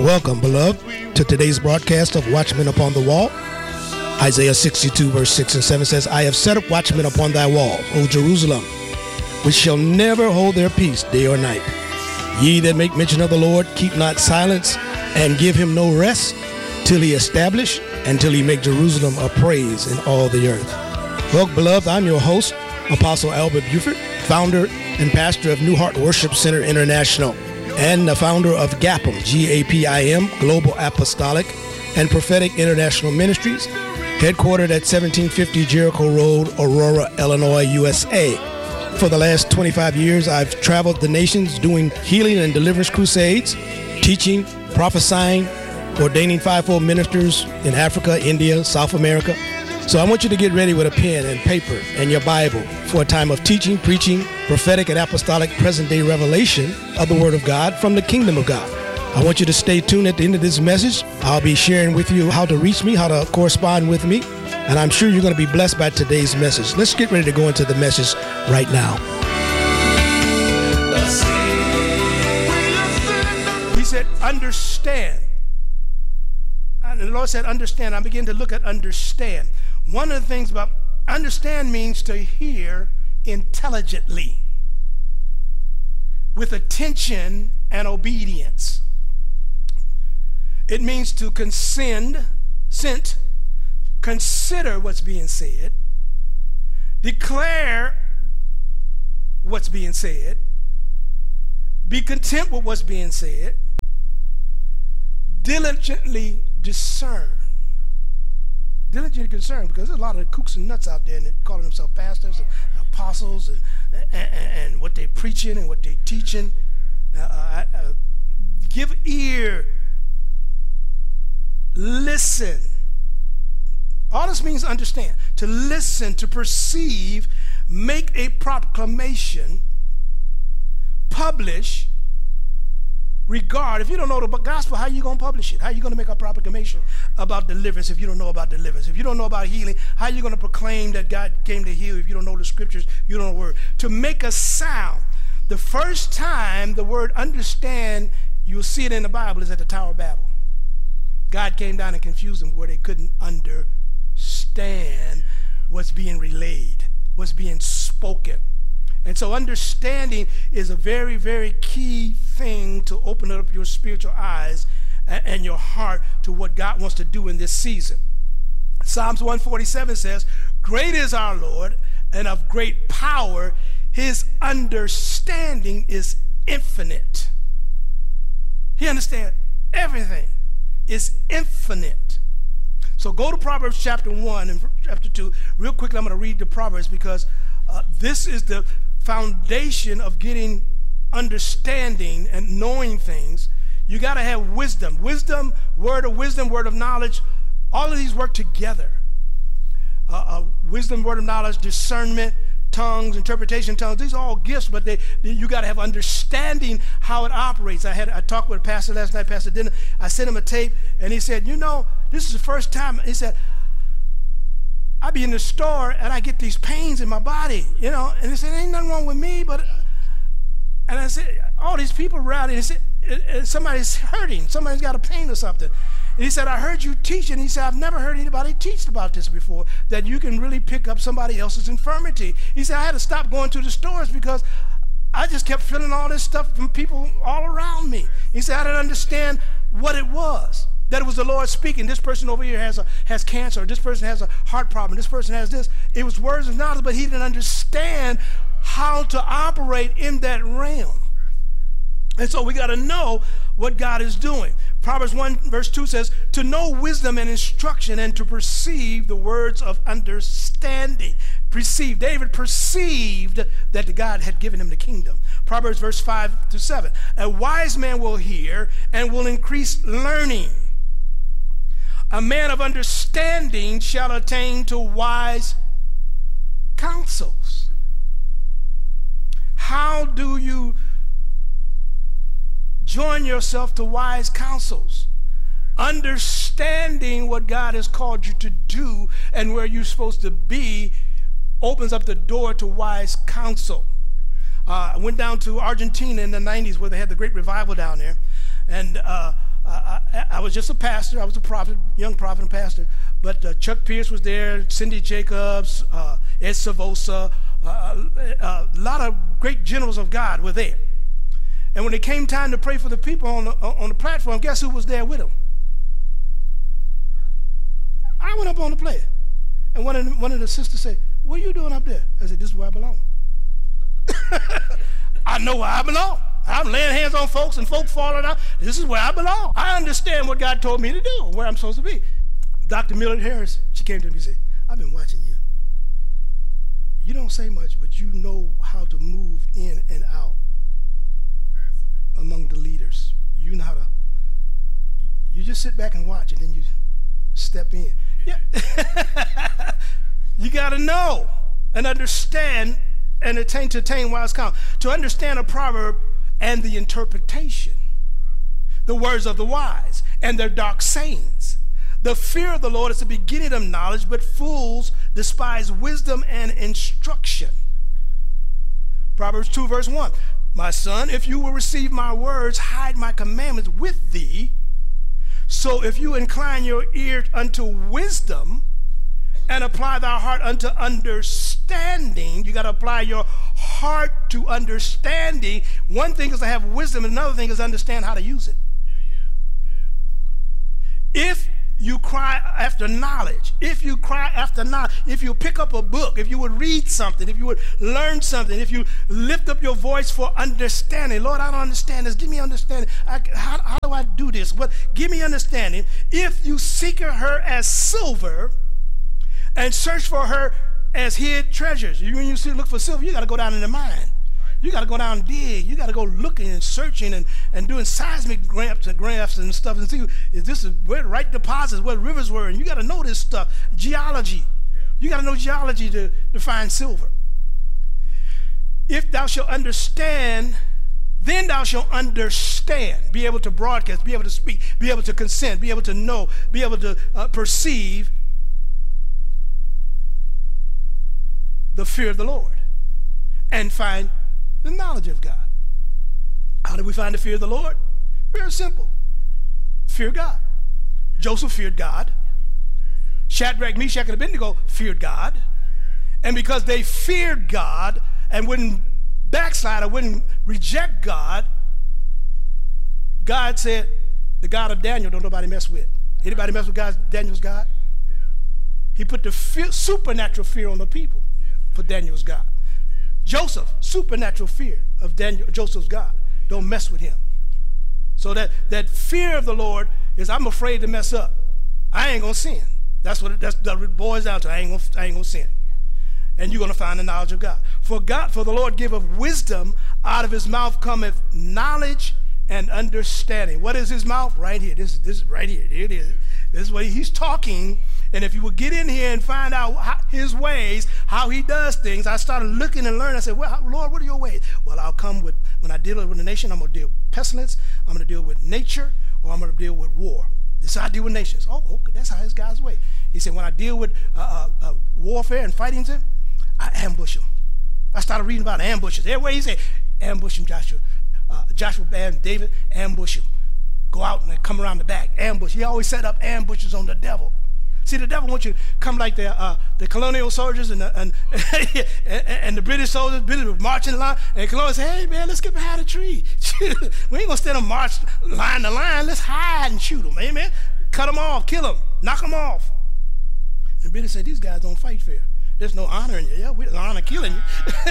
Welcome, beloved, to today's broadcast of Watchmen Upon the Wall. Isaiah 62, verse 6 and 7 says, I have set up watchmen upon thy wall, O Jerusalem, which shall never hold their peace day or night. Ye that make mention of the Lord, keep not silence, and give him no rest, till he establish, and till he make Jerusalem a praise in all the earth. Well, beloved, I'm your host, Apostle Albert Buford, founder and pastor of New Heart Worship Center International, and the founder of GAPIM, G-A-P-I-M, Global Apostolic and Prophetic International Ministries, headquartered at 1750 Jericho Road, Aurora, Illinois, USA. For the last 25 years, I've traveled the nations doing healing and deliverance crusades, teaching, prophesying, ordaining fivefold ministers in Africa, India, South America. So I want you to get ready with a pen and paper and your Bible for a time of teaching, preaching, prophetic and apostolic present-day revelation of the Word of God from the Kingdom of God. I want you to stay tuned at the end of this message. I'll be sharing with you how to reach me, how to correspond with me, and I'm sure you're going to be blessed by today's message. Let's get ready to go into the message right now. He said, understand. And the Lord said, understand. I began to look at understand. One of the things about understand means to hear intelligently, with attention and obedience. It means to consider what's being said, declare what's being said, be content with what's being said, diligently discern. Diligently discern, because there's a lot of kooks and nuts out there and calling themselves pastors and apostles and what they're preaching and what they're teaching. Give ear. Listen. All this means understand. To listen, to perceive, make a proclamation, publish, regard. If you don't know the gospel, how are you going to publish it? How are you going to make a proclamation about deliverance if you don't know about deliverance? If you don't know about healing, how are you going to proclaim that God came to heal if you don't know the scriptures, you don't know the word? To make a sound. The first time the word understand, you'll see it in the Bible, is at the Tower of Babel. God came down and confused them where they couldn't understand what's being relayed, what's being spoken. And so understanding is a very, very key thing to open up your spiritual eyes and your heart to what God wants to do in this season. Psalms 147 says, great is our Lord and of great power. His understanding is infinite. He understands everything. It's infinite. So go to Proverbs chapter 1 and chapter 2. Real quickly, I'm going to read the Proverbs because this is the foundation of getting understanding and knowing things. You got to have wisdom. Wisdom, word of knowledge, all of these work together. Wisdom, word of knowledge, discernment, tongues, interpretation, tongues, these are all gifts, but you got to have understanding how it operates. I talked with a pastor last night, Pastor Denner. I sent him a tape, and he said, this is the first time, he said, I be in the store and I get these pains in my body, and he said, ain't nothing wrong with me, and I said, all these people around, and he said, somebody's hurting, somebody's got a pain or something. And he said, I heard you teach, and he said, I've never heard anybody teach about this before, that you can really pick up somebody else's infirmity. He said, I had to stop going to the stores because I just kept feeling all this stuff from people all around me. He said, I didn't understand what it was. That it was the Lord speaking. This person over here has cancer. This person has a heart problem. This person has this. It was words of knowledge, but he didn't understand how to operate in that realm. And so we got to know what God is doing. Proverbs 1 verse 2 says, to know wisdom and instruction and to perceive the words of understanding. David perceived that God had given him the kingdom. Proverbs verse 5 to 7. A wise man will hear and will increase learning. A man of understanding shall attain to wise counsels. How do you join yourself to wise counsels? Understanding what God has called you to do and where you're supposed to be opens up the door to wise counsel. I went down to Argentina in the 90s where they had the great revival down there. And I was just a pastor. I was a prophet, young prophet and pastor. But Chuck Pierce was there, Cindy Jacobs, Ed Savosa, a lot of great generals of God were there. And when it came time to pray for the people on the platform, guess who was there with them? I went up on the plate. And one of the sisters said, "What are you doing up there?" I said, "This is where I belong." I know where I belong. I'm laying hands on folks and folks falling out. This is where I belong. I understand what God told me to do, where I'm supposed to be. Dr. Millard Harris, she came to me and said, "I've been watching you. You don't say much, but you know how to move in and out among the leaders. You know how to, you just sit back and watch, and then you step in." Yeah. You got to know and understand and attain wise counsel. To understand a proverb and the interpretation, the words of the wise and their dark sayings. The fear of the Lord is the beginning of knowledge, but fools despise wisdom and instruction. Proverbs 2 verse 1. "My son, if you will receive my words, hide my commandments with thee. So if you incline your ear unto wisdom and apply thy heart unto understanding," you got to apply your heart to understanding. One thing is to have wisdom, and another thing is understand how to use it. If you cry after knowledge, if you pick up a book, if you would read something, if you would learn something, if you lift up your voice for understanding, "Lord, I don't understand this. Give me understanding. How do I do this? Give me understanding." If you seek her as silver and search for her as hid treasures. When you look for silver, you got to go down in the mine. You got to go down and dig. You got to go looking and searching and doing seismic graphs and stuff and see if this is where the right deposits, where rivers were. And you got to know this stuff. Geology. You got to know geology to find silver. "If thou shalt understand, then thou shalt understand." Be able to broadcast, be able to speak, be able to consent, be able to know, be able to perceive the fear of the Lord and find the knowledge of God. How do we find the fear of the Lord? Very simple. Fear God. Joseph feared God. Shadrach, Meshach, and Abednego feared God. And because they feared God and wouldn't backslide or wouldn't reject God, God said, "The God of Daniel don't nobody mess with." Anybody mess with Daniel's God? He put the supernatural fear on the people for Daniel's God. Joseph, supernatural fear of Joseph's God. Don't mess with him. So that fear of the Lord is, I'm afraid to mess up. I ain't gonna sin. That's what it boils down to. I ain't gonna sin. And you're gonna find the knowledge of God. For the Lord giveth wisdom, out of his mouth cometh knowledge and understanding. What is his mouth? Right here. This is right here. Here it is. This is what he's talking. And if you would get in here and find out his ways, how he does things, I started looking and learning. I said, "Well, Lord, what are your ways?" Well, I'll come with, when I deal with the nation, I'm going to deal with pestilence, I'm going to deal with nature, or I'm going to deal with war. This is how I deal with nations. Oh, okay, that's how his God's way. He said, when I deal with warfare and fighting, I ambush them. I started reading about ambushes. Everywhere he said, ambush him, Joshua. Joshua and David, ambush him. Go out and come around the back, ambush. He always set up ambushes on the devil. See, the devil wants you to come like the colonial soldiers and the British soldiers. British were marching along, and the colonials say, "Hey, man, let's get behind a tree. We ain't going to stand and march line to line. Let's hide and shoot them, amen? Cut them off, kill them, knock them off." And British said, "These guys don't fight fair. There's no honor in you. Yeah, we honor killing you."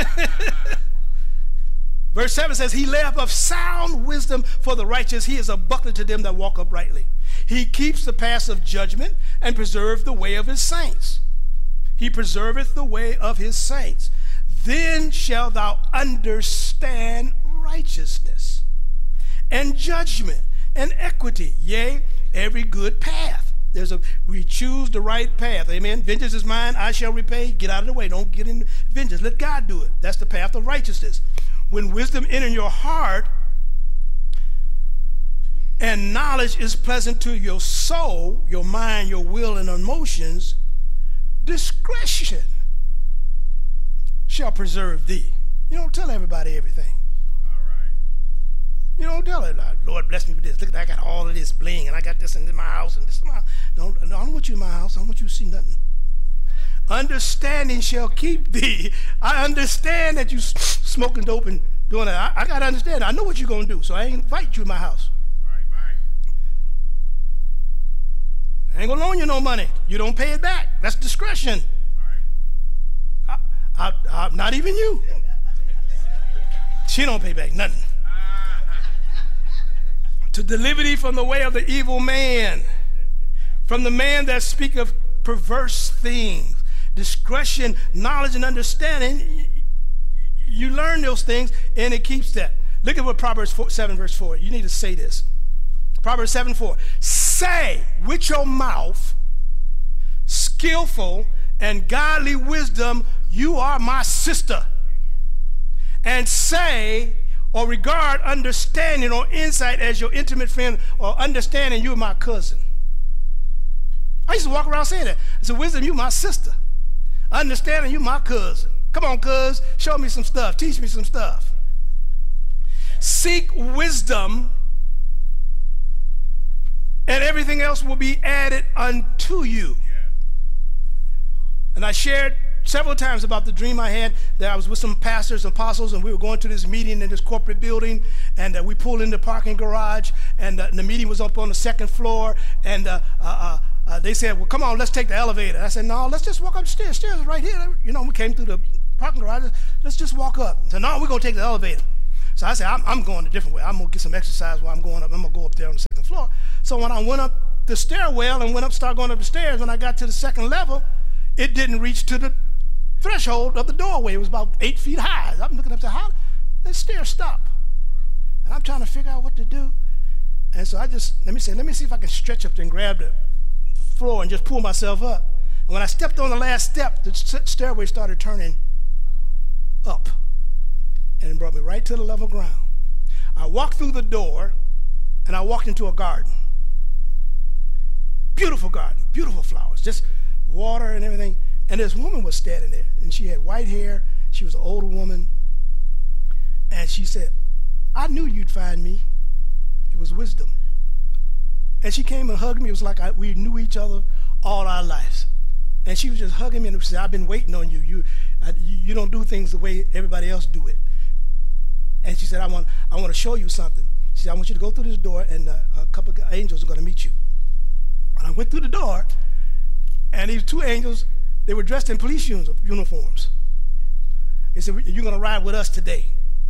Verse 7 says, "He layeth up sound wisdom for the righteous. He is a buckler to them that walk uprightly. He keeps the paths of judgment and preserves the way of his saints. He preserveth the way of his saints. Then shalt thou understand righteousness and judgment and equity, yea, every good path." We choose the right path. Amen. Vengeance is mine, I shall repay. Get out of the way. Don't get in vengeance. Let God do it. That's the path of righteousness. When wisdom enters your heart and knowledge is pleasant to your soul, your mind, your will, and emotions, discretion shall preserve thee. You don't tell everybody everything. All right. You don't tell her, Lord bless me with this. Look at that, I got all of this bling, and I got this in my house, and this in my house. No, I don't want you in my house. I don't want you to see nothing. Understanding shall keep thee. I understand that you smoking dope and doing that. I got to understand. I know what you're going to do, so I ain't invite you in my house. Right. I ain't going to loan you no money. You don't pay it back. That's discretion. Right. Not even you. She don't pay back nothing. To deliver thee from the way of the evil man, from the man that speaketh perverse things. Discretion, knowledge, and understanding, you learn those things, and it keeps that. Look at what Proverbs 7, verse 4. You need to say this. Proverbs 7, 4. Say with your mouth, skillful and godly wisdom, you are my sister. And say or regard understanding or insight as your intimate friend, or understanding you are my cousin. I used to walk around saying that. I said, wisdom, you my sister. Understanding, you my cousin. Come on, cuz, show me some stuff. Teach me some stuff. Seek wisdom, and everything else will be added unto you. And I shared several times about the dream I had that I was with some pastors and apostles, and we were going to this meeting in this corporate building, and we pulled in the parking garage, and the meeting was up on the second floor, and they said, well, come on, let's take the elevator. I said, no, let's just walk up the stairs. Stairs is right here. You know, we came through the parking garage. Let's just walk up. I said, no, we're going to take the elevator. So I said, I'm going a different way. I'm going to get some exercise while I'm going up. I'm going to go up there on the second floor. So when I went up the stairwell and started going up the stairs, when I got to the second level, it didn't reach to the threshold of the doorway. It was about 8 feet high. I'm looking up to how the stairs stop. And I'm trying to figure out what to do. And so I just, let me see if I can stretch up there and grab the floor and just pull myself up. And when I stepped on the last step, the stairway started turning up. And it brought me right to the level ground. I walked through the door, and I walked into a garden. Beautiful garden, beautiful flowers, just water and everything. And this woman was standing there, and she had white hair. She was an older woman. And she said, I knew you'd find me. It was wisdom. And she came and hugged me. It was like we knew each other all our lives. And she was just hugging me, and she said, I've been waiting on you. You don't do things the way everybody else do it. And she said, I want to show you something. She said, I want you to go through this door, and a couple of angels are going to meet you. And I went through the door, and these two angels, they were dressed in police uniforms. They said, you're going to ride with us today.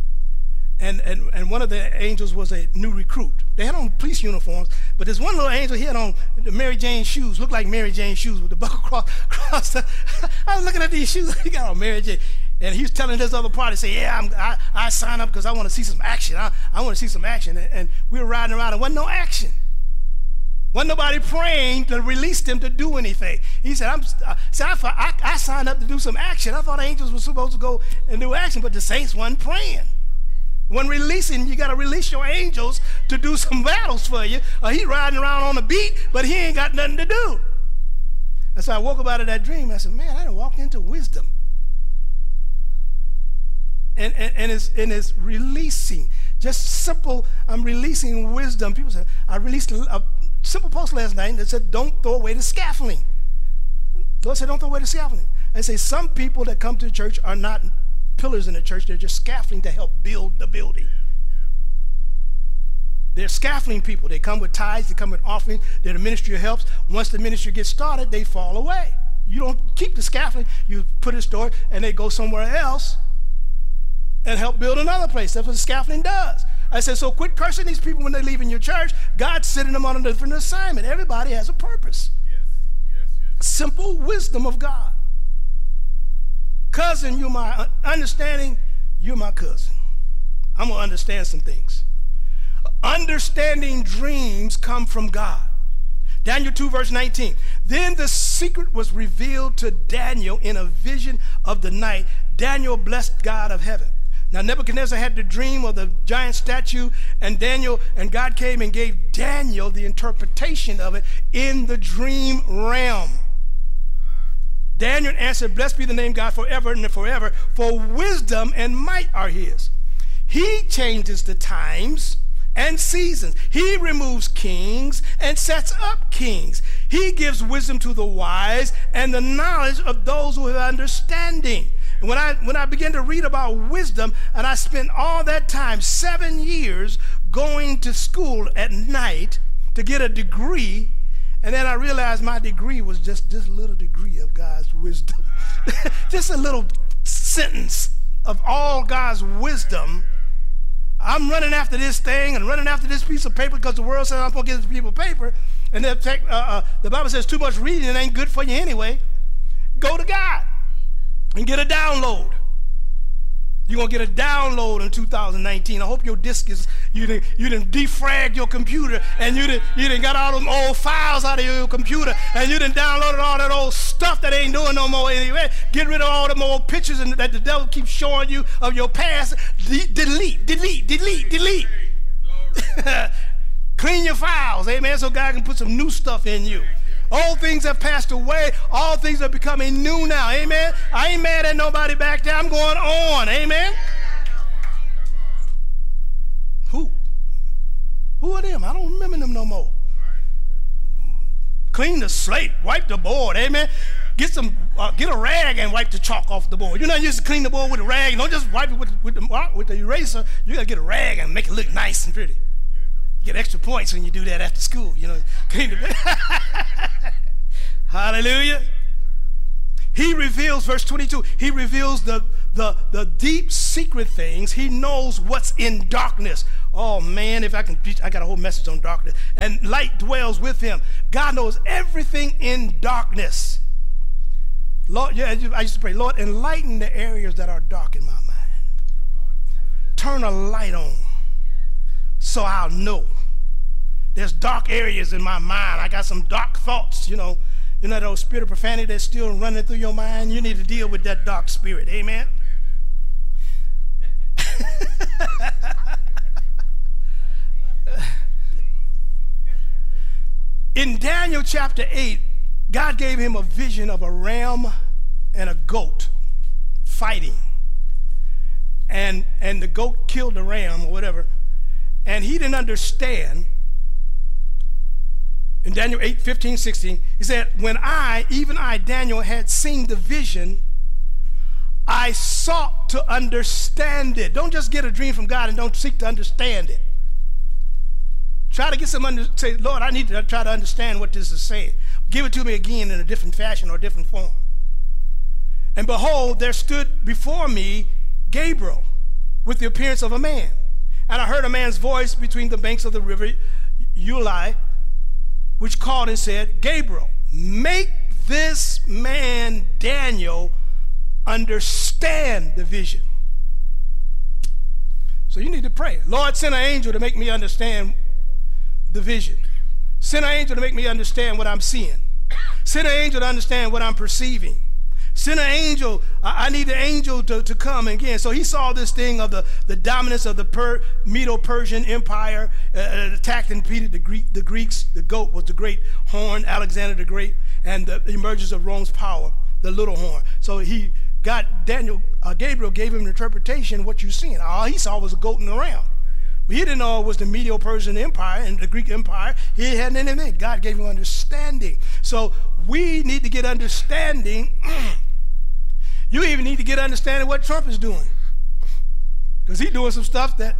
And one of the angels was a new recruit. They had on police uniforms, but there's one little angel, he had on the Mary Jane shoes, looked like Mary Jane shoes with the buckle across the, I was looking at these shoes, he got on Mary Jane. And he was telling his other party, say, yeah, I signed up because I want to see some action. I want to see some action. And we were riding around, and wasn't no action. Wasn't nobody praying to release them to do anything. He said, I signed up to do some action. I thought angels were supposed to go and do action, but the saints wasn't praying. When releasing, you got to release your angels to do some battles for you. Or he riding around on the beat, but he ain't got nothing to do. And so I woke up out of that dream. I said, man, I done walked into wisdom. And it's releasing. Just simple, I'm releasing wisdom. People say, I released a simple post last night that said, don't throw away the scaffolding. Lord said, don't throw away the scaffolding. I say, some people that come to the church are not pillars in the church. They're just scaffolding to help build the building. They're scaffolding people. They come with tithes. They come with offerings. They're the ministry of helps. Once the ministry gets started, they fall away. You don't keep the scaffolding. You put it in storage, and they go somewhere else and help build another place. That's what the scaffolding does. I said, so quit cursing these people when they leave in your church. God's sending them on a different assignment. Everybody has a purpose. Yes. Simple wisdom of God. Cousin, you're my understanding, you're my cousin. I'm going to understand some things. Understanding dreams come from God. Daniel 2, verse 19. Then the secret was revealed to Daniel in a vision of the night. Daniel blessed God of heaven. Now Nebuchadnezzar had the dream of the giant statue, and God came and gave Daniel the interpretation of it in the dream realm. Daniel answered, blessed be the name God forever and forever, for wisdom and might are his. He changes the times and seasons. He removes kings and sets up kings. He gives wisdom to the wise and the knowledge of those who have understanding. And when I began to read about wisdom, and I spent all that time, 7 years, going to school at night to get a degree, and then I realized my degree was just this little degree of God's wisdom. Just a little sentence of all God's wisdom. I'm running after this thing and running after this piece of paper because the world says I'm supposed to get this piece of paper. And the Bible says too much reading, it ain't good for you anyway. Go to God and get a download. You're going to get a download in 2019. I hope your disk is, you didn't defrag your computer, and you didn't got all them old files out of your computer, and you didn't downloaded all that old stuff that ain't doing no more anyway. Get rid of all them old pictures that the devil keeps showing you of your past. Delete. Clean your files, amen, so God can put some new stuff in you. Old things have passed away. All things are becoming new now. Amen. I ain't mad at nobody back there. I'm going on. Amen. Who are them? I don't remember them no more. Clean the slate. Wipe the board. Amen. Get a rag and wipe the chalk off the board. You're not used to clean the board with a rag. Don't just wipe it with the eraser. You got to get a rag and make it look nice and pretty. Get extra points when you do that after school, clean the Hallelujah. He reveals, verse 22, he reveals the deep secret things. He knows what's in darkness. Oh man, if I can preach, I got a whole message on darkness. And light dwells with him. God knows everything in darkness. Lord, I used to pray, Lord, enlighten the areas that are dark in my mind. Turn a light on so I'll know. There's dark areas in my mind. I got some dark thoughts, You know that old spirit of profanity that's still running through your mind? You need to deal with that dark spirit. Amen? In Daniel chapter 8, God gave him a vision of a ram and a goat fighting. And the goat killed the ram or whatever. And he didn't understand. In Daniel 8, 15, 16, he said, when even I, Daniel, had seen the vision, I sought to understand it. Don't just get a dream from God and don't seek to understand it. Try to get say, Lord, I need to try to understand what this is saying. Give it to me again in a different fashion or different form. And behold, there stood before me Gabriel with the appearance of a man. And I heard a man's voice between the banks of the river Ulai, which called and said, Gabriel, make this man Daniel understand the vision. So you need to pray. Lord, send an angel to make me understand the vision. Send an angel to make me understand what I'm seeing. Send an angel to understand what I'm perceiving. Send an angel. I need an angel to come again. So he saw this thing of the dominance of the Medo-Persian Empire attacked and defeated the Greeks. The goat was the great horn, Alexander the Great, and the emergence of Rome's power, the little horn. So Gabriel gave him an interpretation, what you're seeing. All he saw was a goat and a ram. But he didn't know it was the Medo-Persian Empire and the Greek Empire. He hadn't anything. God gave him understanding. So we need to get understanding. You even need to get understanding what Trump is doing. Because he's doing some stuff that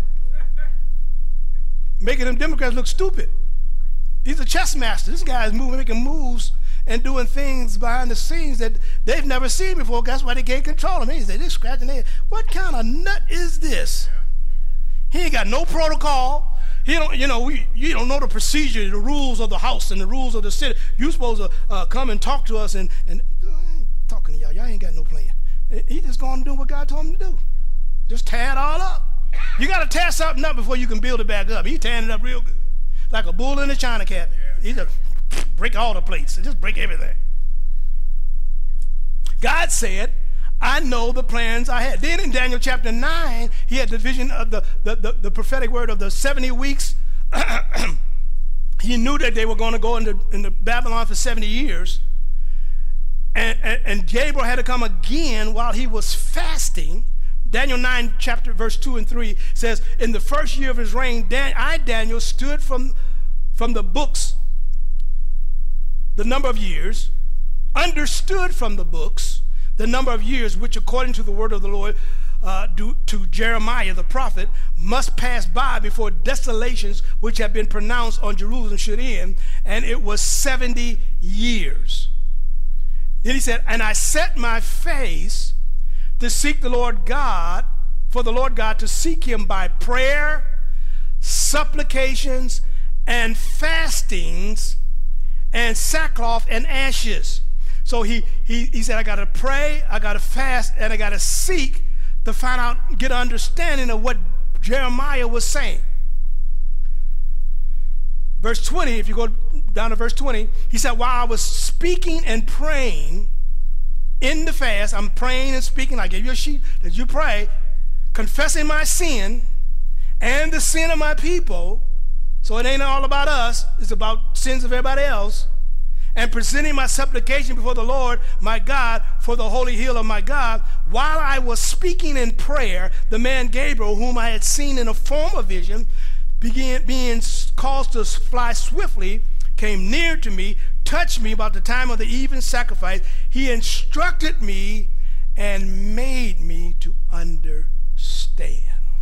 making them Democrats look stupid. He's a chess master. This guy is making moves and doing things behind the scenes that they've never seen before. That's why they can't control him. They're scratching their head. What kind of nut is this? He ain't got no protocol. You don't know the procedure, the rules of the House and the rules of the Senate. You're supposed to come and talk to us, and I ain't talking to y'all. Y'all ain't got no plan. He just going to do what God told him to do. Just tear it all up. You got to tear something up before you can build it back up. He's tearing it up real good. Like a bull in a china cabinet. He just break all the plates and just break everything. God said, I know the plans I had. Then in Daniel chapter 9, he had the vision of the prophetic word of the 70 weeks. He knew that they were going to go into Babylon for 70 years. And Gabriel had to come again while he was fasting. Daniel 9, verse 2 and 3 says, in the first year of his reign, Daniel, stood from the books the number of years, understood from the books the number of years which, according to the word of the Lord, to Jeremiah the prophet, must pass by before desolations which have been pronounced on Jerusalem should end, and it was 70 years. Then he said, and I set my face to seek the Lord God, for the Lord God to seek him by prayer, supplications, and fastings, and sackcloth and ashes. So he said, I got to pray, I got to fast, and I got to seek to find out, get an understanding of what Jeremiah was saying. Verse 20, if you go down to verse 20, he said, while I was speaking and praying in the fast, I'm praying and speaking, I gave you a sheet that you pray, confessing my sin and the sin of my people. So it ain't all about us, it's about sins of everybody else. And presenting my supplication before the Lord my God for the holy hill of my God. While I was speaking in prayer, the man Gabriel, whom I had seen in a form of vision, being caused to fly swiftly, came near to me, touched me about the time of the evening sacrifice. He instructed me and made me to understand.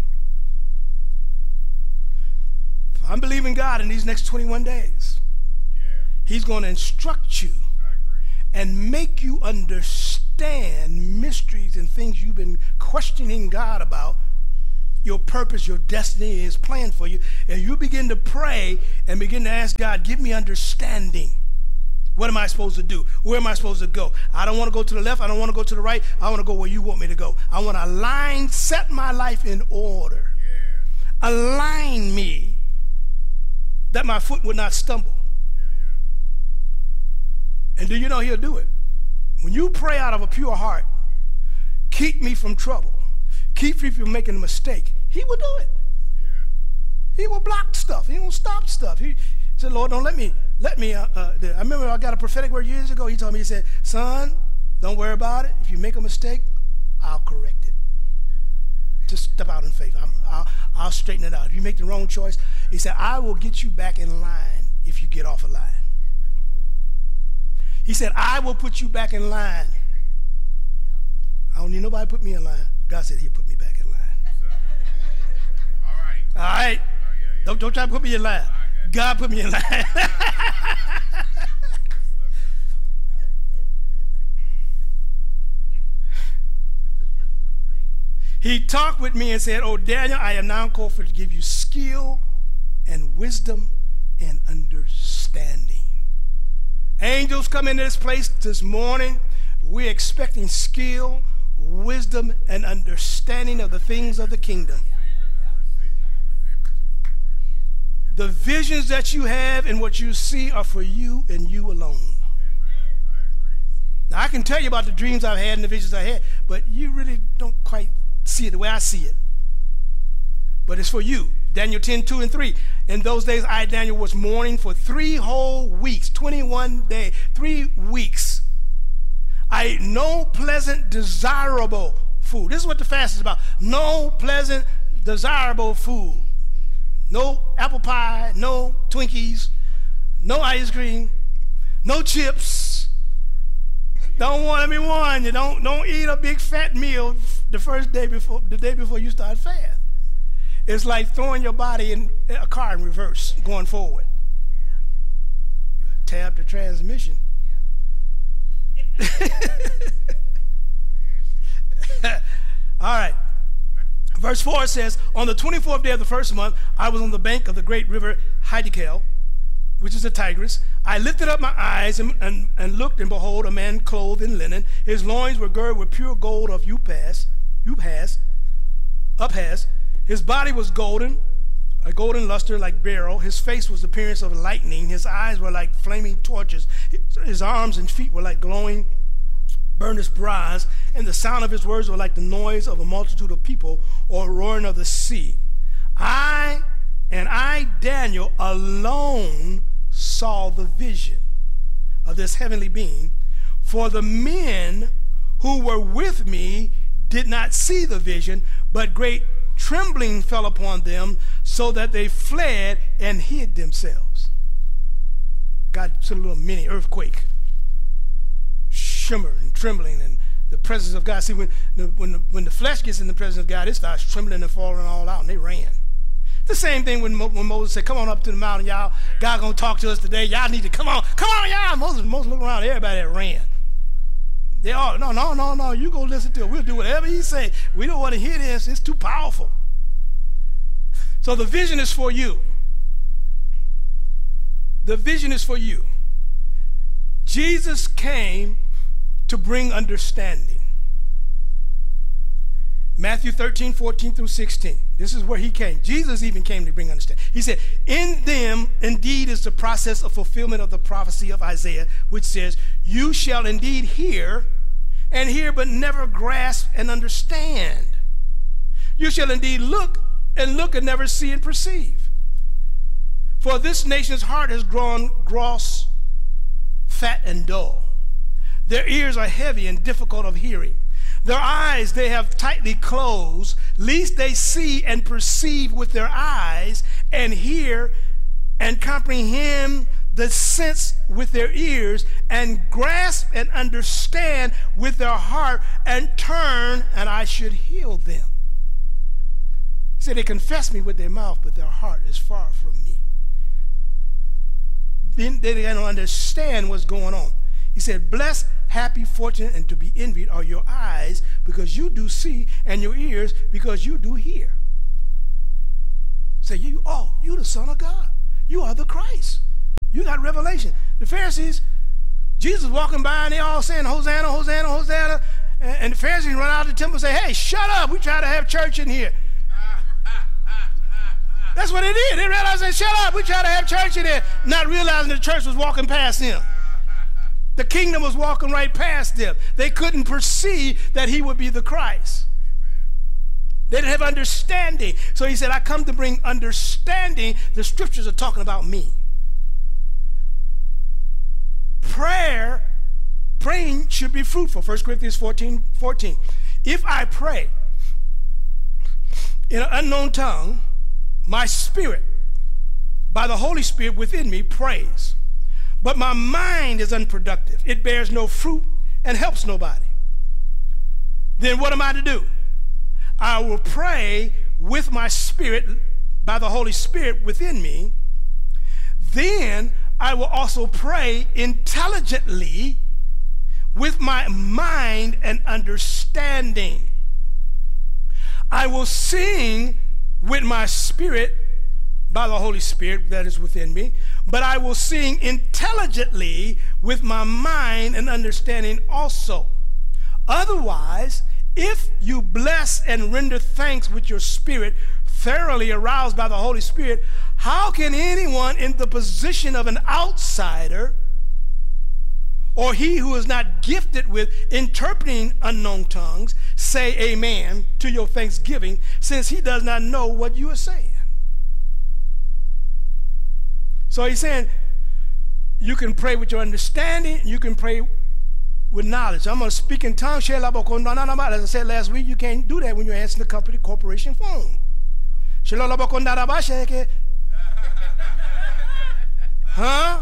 I'm believing God in these next 21 days. He's going to instruct you and make you understand mysteries and things you've been questioning God about. Your purpose, your destiny is planned for you. And you begin to pray and begin to ask God, give me understanding. What am I supposed to do? Where am I supposed to go? I don't want to go to the left. I don't want to go to the right. I want to go where you want me to go. I want to set my life in order. Yeah. Align me that my foot would not stumble. And do you know he'll do it? When you pray out of a pure heart, keep me from trouble, keep me from making a mistake, he will do it. Yeah. He will block stuff. He will stop stuff. He said, Lord, don't let me. I remember I got a prophetic word years ago. He told me, he said, son, don't worry about it. If you make a mistake, I'll correct it. Just step out in faith. I'll straighten it out. If you make the wrong choice, he said, I will get you back in line if you get off a line. He said, I will put you back in line. I don't need nobody to put me in line. God said he'll put me back in line. All right. Don't try to put me in line. God put me in line. He talked with me and said, oh, Daniel, I am now called for to give you skill and wisdom and understanding. Angels come into this place this morning. We're expecting skill, wisdom, and understanding of the things of the kingdom. The visions that you have and what you see are for you and you alone. Now, I can tell you about the dreams I've had and the visions I had, but you really don't quite see it the way I see it. But it's for you. Daniel 10, 2 and 3. In those days, I, Daniel, was mourning for 3 whole weeks, 21 days, 3 weeks. I ate no pleasant, desirable food. This is what the fast is about. No pleasant, desirable food. No apple pie, no Twinkies, no ice cream, no chips. Don't want to be warned. You don't eat a big fat meal the day before you start fast. It's like throwing your body in a car in reverse, going forward. You tab the transmission. All right. Verse 4 says, on the 24th day of the first month, I was on the bank of the great river Hiddekel, which is the Tigris. I lifted up my eyes and looked, and behold, a man clothed in linen. His loins were girded with pure gold of Uphaz. His body was golden, a golden luster like beryl. His face was the appearance of lightning. His eyes were like flaming torches. His arms and feet were like glowing burnished bronze, and the sound of his words were like the noise of a multitude of people or roaring of the sea. I, Daniel, alone saw the vision of this heavenly being, for the men who were with me did not see the vision, but great trembling fell upon them, so that they fled and hid themselves. God sent a little mini earthquake, shimmer and trembling, and the presence of God. See, when the flesh gets in the presence of God, it starts trembling and falling all out, and they ran. The same thing when Moses said, "Come on up to the mountain, y'all. God gonna talk to us today. Y'all need to come on, y'all." Moses looked around, everybody that ran. They all, no, you go listen to it. We'll do whatever he say. We don't want to hear this. It's too powerful. So the vision is for you. The vision is for you. Jesus came to bring understanding. Matthew 13, 14 through 16. This is where he came. Jesus even came to bring understanding. He said, "In them indeed is the process of fulfillment of the prophecy of Isaiah, which says, 'You shall indeed hear but never grasp and understand. You shall indeed look and never see and perceive. For this nation's heart has grown gross, fat, and dull. Their ears are heavy and difficult of hearing. Their eyes they have tightly closed, lest they see and perceive with their eyes, and hear and comprehend the sense with their ears, and grasp and understand with their heart, and turn, and I should heal them.'" He said, they confess me with their mouth, but their heart is far from me. Then they don't understand what's going on. He said, "Blessed, happy, fortunate, and to be envied are your eyes, because you do see, and your ears, because you do hear." Say, you the Son of God. You are the Christ. You got revelation. The Pharisees, Jesus walking by, and they all saying, "Hosanna, Hosanna, Hosanna." And the Pharisees run out of the temple and say, "Hey, shut up. We try to have church in here." That's what they did. They realized, "Shut up. We try to have church in here," not realizing the church was walking past them. The kingdom was walking right past them. They couldn't perceive that he would be the Christ. They didn't have understanding. So he said, "I come to bring understanding." The scriptures are talking about me. Praying should be fruitful. 1 Corinthians 14. "If I pray in an unknown tongue, my spirit, by the Holy Spirit within me, prays. But my mind is unproductive. It bears no fruit and helps nobody. Then what am I to do? I will pray with my spirit, by the Holy Spirit within me. Then I will also pray intelligently with my mind and understanding. I will sing with my spirit, by the Holy Spirit that is within me, but I will sing intelligently with my mind and understanding also. Otherwise, if you bless and render thanks with your spirit, thoroughly aroused by the Holy Spirit, how can anyone in the position of an outsider, or he who is not gifted with interpreting unknown tongues, say amen to your thanksgiving, since he does not know what you are saying? So he's saying you can pray with your understanding, you can pray with knowledge. I'm going to speak in tongues. As I said last week, you can't do that when you're answering the corporation phone. Huh?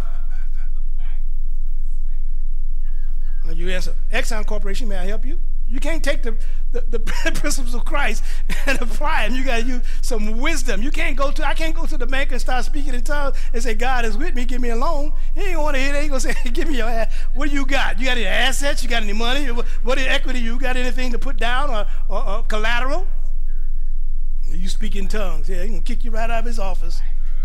You answer, Exxon Corporation, may I help you? You can't take the principles of Christ and apply them. You got to use some wisdom. I can't go to the bank and start speaking in tongues and say, "God is with me, give me a loan." He ain't going to want to hear that. He's going to say, "Give me your ass. What do you got? You got any assets? You got any money? What is equity? You got anything to put down or collateral?" You speak in tongues. Yeah, he's going to kick you right out of his office.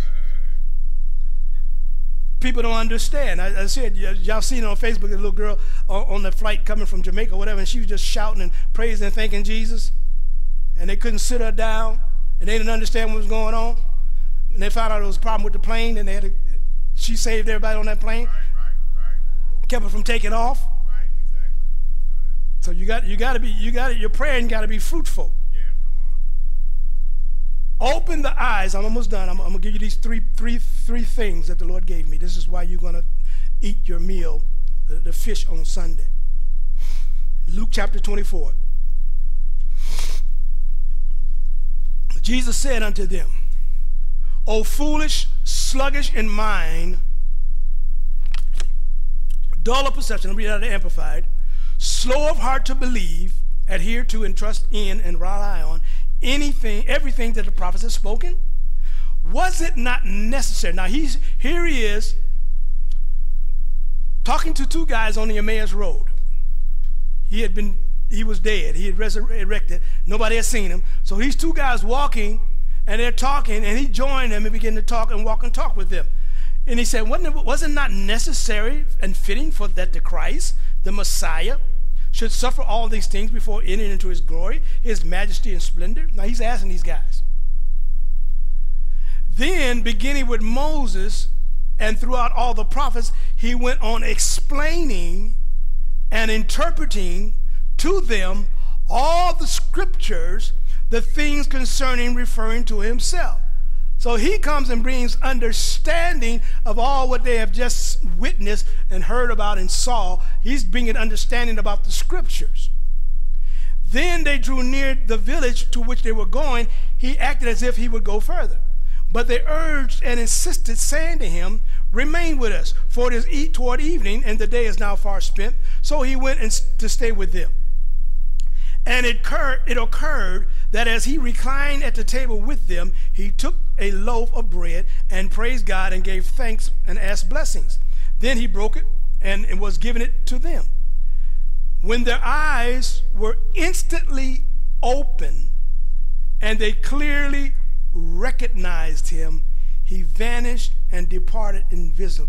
People don't understand. I said, y'all seen it on Facebook, a little girl on the flight coming from Jamaica or whatever, and she was just shouting and praising and thanking Jesus, and they couldn't sit her down, and they didn't understand what was going on, and they found out there was a problem with the plane, and she saved everybody on that plane, right. Kept her from taking off. Right, exactly. So your praying got to be fruitful. Open the eyes. I'm almost done. I'm going to give you these three things that the Lord gave me. This is why you're going to eat your meal, the fish on Sunday. Luke chapter 24. Jesus said unto them, O foolish, sluggish in mind, dull of perception, I'll read out of the Amplified, slow of heart to believe, adhere to and trust in and rely on everything that the prophets have spoken. Was it not necessary? Now here he is talking to two guys on the Emmaus Road. He was dead. He had resurrected. Nobody had seen him. So these two guys walking, and they're talking, and he joined them and began to talk and walk and talk with them. And he said, was it not necessary and fitting for that the Christ, the Messiah, should suffer all these things before entering into his glory, his majesty and splendor? Now he's asking these guys. Then, beginning with Moses and throughout all the prophets, he went on explaining and interpreting to them all the scriptures, the things concerning referring to himself. So he comes and brings understanding of all what they have just witnessed and heard about and saw. He's bringing understanding about the scriptures. Then they drew near the village to which they were going. He acted as if he would go further. But they urged and insisted, saying to him, Remain with us, for it is toward evening, and the day is now far spent. So he went to stay with them. And it occurred that as he reclined at the table with them, he took a loaf of bread and praised God and gave thanks and asked blessings. Then he broke it and was giving it to them. When their eyes were instantly open and they clearly recognized him, he vanished and departed invisible.